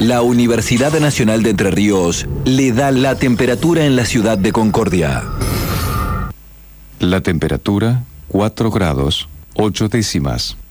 La Universidad Nacional de Entre Ríos le da la temperatura en la ciudad de Concordia. La temperatura, 4 grados, 8 décimas.